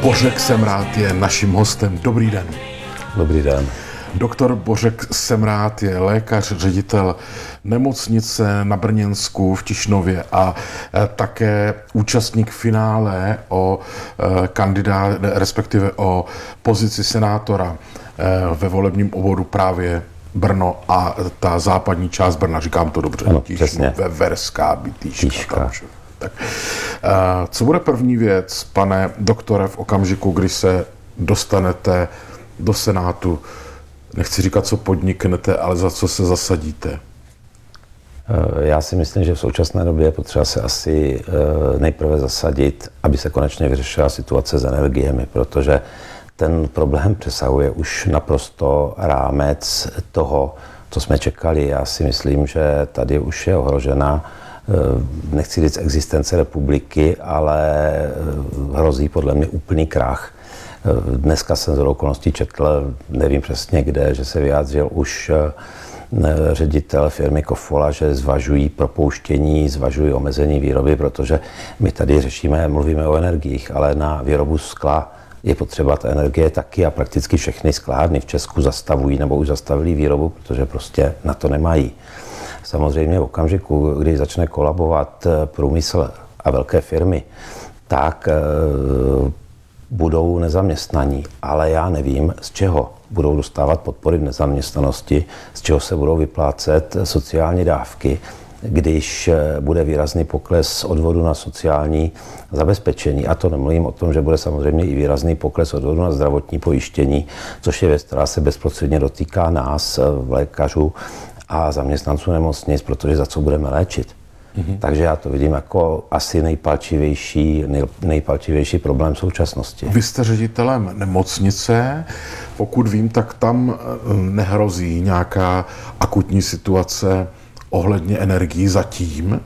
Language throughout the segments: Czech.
Bořek Semrád je naším hostem. Dobrý den. Dobrý den. Doktor Bořek Semrád je lékař, ředitel nemocnice na Brněnsku v Tišnově a také účastník finále o kandidát, respektive o pozici senátora ve volebním obvodu právě Brno a ta západní část Brna, říkám to dobře, ano, Veverská, Bitýška. Tak. Co bude první věc, pane doktore, v okamžiku, kdy se dostanete do Senátu? Nechci říkat, co podniknete, ale za co se zasadíte? Já si myslím, že v současné době je potřeba se asi nejprve zasadit, aby se konečně vyřešila situace s energiemi, protože ten problém přesahuje už naprosto rámec toho, co jsme čekali. Já si myslím, že tady už je ohrožena, nechci říct existence republiky, ale hrozí podle mě úplný krach. Dneska jsem z okolností četl, nevím přesně kde, že se vyjádřil už ředitel firmy Kofola, že zvažují propouštění, zvažují omezení výroby, protože my tady mluvíme o energiích, ale na výrobu skla je potřeba ta energie taky a prakticky všechny sklárny v Česku zastavují nebo už zastavili výrobu, protože prostě na to nemají. Samozřejmě v okamžiku, kdy začne kolabovat průmysl a velké firmy, tak budou nezaměstnaní, ale já nevím, z čeho budou dostávat podpory v nezaměstnanosti, z čeho se budou vyplácet sociální dávky, když bude výrazný pokles odvodu na sociální zabezpečení. A to nemluvím o tom, že bude samozřejmě i výrazný pokles odvodu na zdravotní pojištění, což je věc, která se bezprostředně dotýká nás, lékařů a zaměstnanců nemocnic, protože za co budeme léčit. Takže já to vidím jako asi nejpalčivější problém současnosti. Vy jste ředitelem nemocnice. Pokud vím, tak tam nehrozí nějaká akutní situace ohledně energií zatím?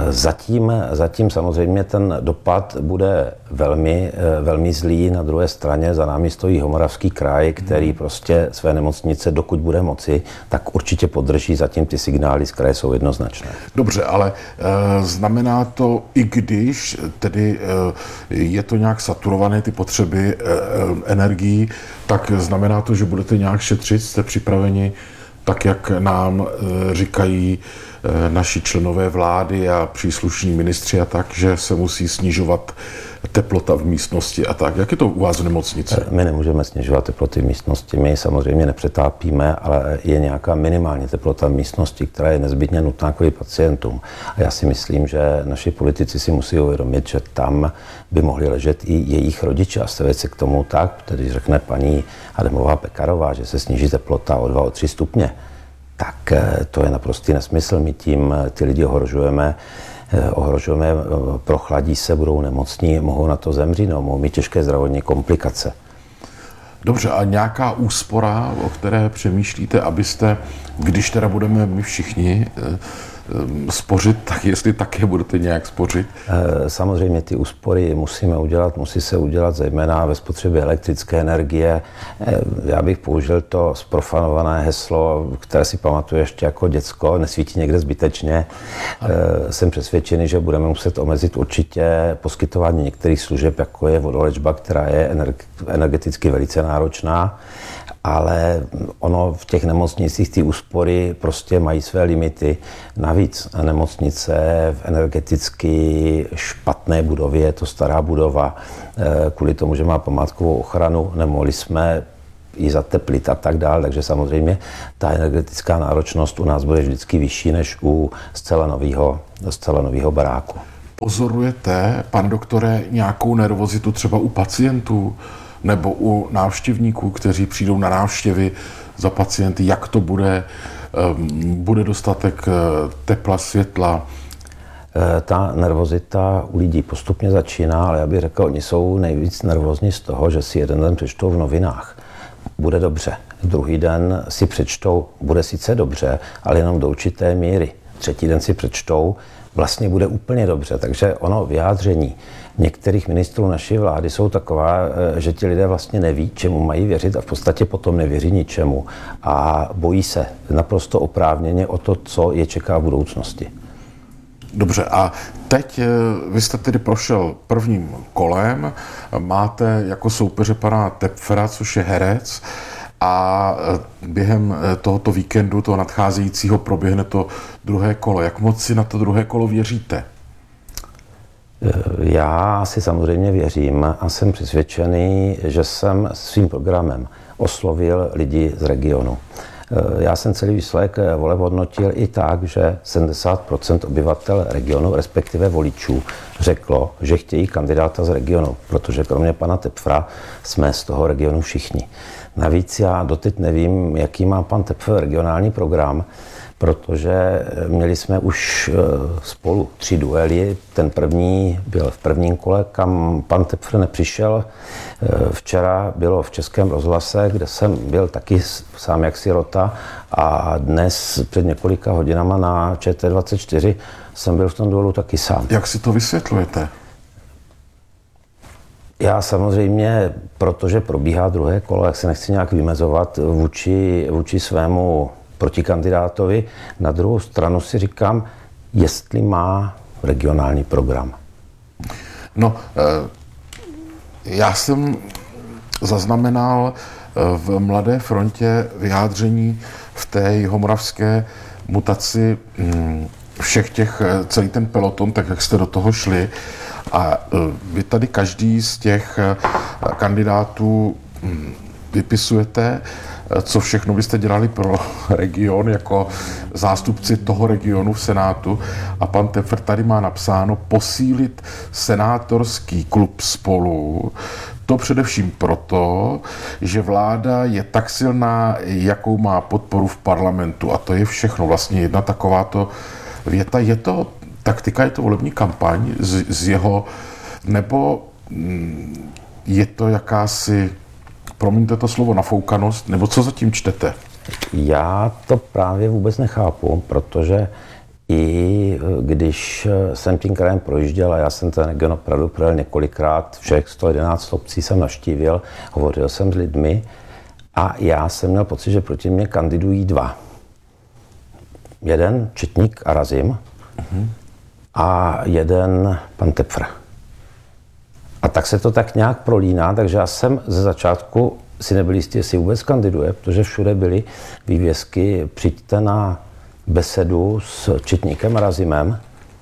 Zatím samozřejmě ten dopad bude velmi zlý. Na druhé straně za námi stojí Jihomoravský kraj, který prostě své nemocnice, dokud bude moci, tak určitě podrží. Zatím ty signály z kraje jsou jednoznačné. Dobře, ale znamená to, i když tedy je to nějak saturované, ty potřeby energií, tak znamená to, že budete nějak šetřit? Jste připraveni, tak jak nám říkají naši členové vlády a příslušní ministři a tak, že se musí snižovat teplota v místnosti a tak. Jak je to u vás v nemocnici? My nemůžeme snižovat teploty v místnosti. My samozřejmě nepřetápíme, ale je nějaká minimální teplota v místnosti, která je nezbytně nutná kvůli pacientům. A já si myslím, že naši politici si musí uvědomit, že tam by mohli ležet i jejich rodiče a stavět se k tomu tak, tedy řekne paní Adamová Pekarová, že se sníží teplota o 2, o 3 stupně. Tak to je naprostý nesmysl. My tím ty lidi ohrožujeme, prochladí se, budou nemocní, mohou na to zemřít, no, mohou mít těžké zdravotní komplikace. Dobře, a nějaká úspora, o které přemýšlíte, abyste, když teda budeme my všichni spořit, tak jestli také budete nějak spořit? Samozřejmě ty úspory musí se udělat zejména ve spotřebě elektrické energie. Já bych použil to zprofanované heslo, které si pamatuju ještě jako děcko, nesvítí někde zbytečně. Jsem přesvědčený, že budeme muset omezit určitě poskytování některých služeb, jako je vodoléčba, která je energeticky velice náročná, ale ono v těch nemocnicích ty úspory prostě mají své limity. Navíc nemocnice v energeticky špatné budově, je to stará budova, kvůli tomu, že má památkovou ochranu, nemohli jsme ji zateplit a tak dále, takže samozřejmě ta energetická náročnost u nás bude vždycky vyšší než u zcela nového baráku. Pozorujete, pane doktore, nějakou nervozitu třeba u pacientů nebo u návštěvníků, kteří přijdou na návštěvy za pacienty, jak to bude dostatek tepla, světla? Ta nervozita u lidí postupně začíná, ale já bych řekl, oni jsou nejvíc nervózní z toho, že si jeden den přečtou v novinách. Bude dobře. Druhý den si přečtou, bude sice dobře, ale jenom do určité míry. Třetí den si přečtou, vlastně bude úplně dobře. Takže ono vyjádření některých ministrů naší vlády jsou taková, že ti lidé vlastně neví, čemu mají věřit a v podstatě potom nevěří ničemu a bojí se naprosto oprávněně o to, co je čeká v budoucnosti. Dobře, a teď vy jste tedy prošel prvním kolem, máte jako soupeře pana Töpfera, což je herec, a během tohoto víkendu, toho nadcházejícího, proběhne to druhé kolo. Jak moc si na to druhé kolo věříte? Já si samozřejmě věřím a jsem přesvědčený, že jsem svým programem oslovil lidi z regionu. Já jsem celý výsledek voleb hodnotil i tak, že 70% obyvatel regionu, respektive voličů, řeklo, že chtějí kandidáta z regionu, protože kromě pana Töpfera jsme z toho regionu všichni. Navíc já doteď nevím, jaký má pan Töpfer regionální program, protože měli jsme už spolu 3 duely. Ten první byl v prvním kole, kam pan Töpfer nepřišel. Včera bylo v Českém rozhlase, kde jsem byl taky sám jak sirota, a dnes před několika hodinama na ČT24 jsem byl v tom duelu taky sám. Jak si to vysvětlujete? Já samozřejmě, protože probíhá druhé kolo, jak se nechci nějak vymezovat vůči svému protikandidátovi. Na druhou stranu si říkám, jestli má regionální program. No, já jsem zaznamenal v Mladé frontě vyjádření v té jihomoravské mutaci všech těch, celý ten peloton, tak jak jste do toho šli. A vy tady každý z těch kandidátů vypisujete, co všechno byste dělali pro region jako zástupci toho regionu v Senátu. A pan Töpfer tady má napsáno posílit senátorský klub Spolu. To především proto, že vláda je tak silná, jakou má podporu v parlamentu. A to je všechno. Vlastně jedna takováto věta. Je to taktika, je to volební kampaň z jeho, nebo je to jakási, promiňte to slovo, nafoukanost, nebo co zatím čtete? Já to právě vůbec nechápu, protože i když jsem tím krajem projížděl, a já jsem ten region opravdu projel několikrát, všech 111 obcí jsem navštívil, hovořil jsem s lidmi a já jsem měl pocit, že proti mě kandidují 2. Jeden Četník a Razim a jeden pan Töpfer. A tak se to tak nějak prolíná, takže já jsem ze začátku si nebyl jistý, jestli vůbec kandiduje, protože všude byly vývězky, přijďte na besedu s Četníkem a Razimem.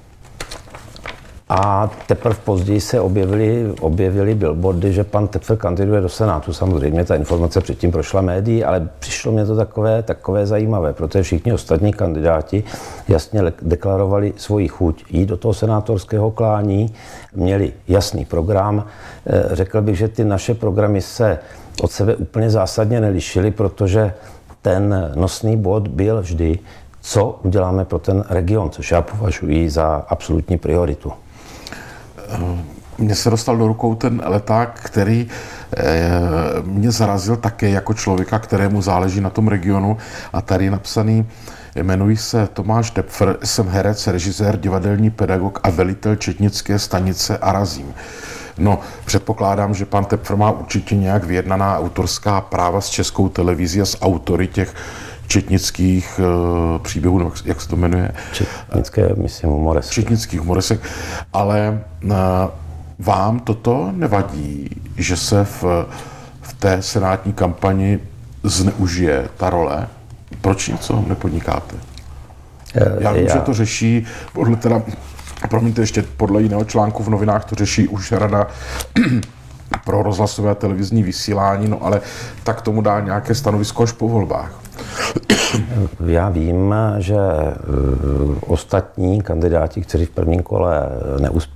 A teprve později se objevily billboardy, že pan Töpfer kandiduje do Senátu. Samozřejmě ta informace předtím prošla médií, ale přišlo mě to takové zajímavé, protože všichni ostatní kandidáti jasně deklarovali svoji chuť jít do toho senátorského klání, měli jasný program. Řekl bych, že ty naše programy se od sebe úplně zásadně nelišily, protože ten nosný bod byl vždy, co uděláme pro ten region, což já považuji za absolutní prioritu. Mně se dostal do rukou ten leták, který mě zarazil také jako člověka, kterému záleží na tom regionu, a tady je napsaný, jmenuji se Tomáš Töpfer, jsem herec, režisér, divadelní pedagog a velitel četnické stanice Arazím. No, předpokládám, že pan Töpfer má určitě nějak vyjednaná autorská práva s Českou televizí a s autory těch četnických příběhů, nebo jak se to jmenuje? Četnické, myslím, humoresky. Četnických humoresek, ale vám toto nevadí, že se v té senátní kampani zneužije ta role? Proč něco nepodnikáte? Já vím, že to řeší podle jiného článku v novinách to řeší už Rada pro rozhlasové a televizní vysílání, no ale tak tomu dá nějaké stanovisko až po volbách. Já vím, že ostatní kandidáti, kteří v prvním kole neuspěli,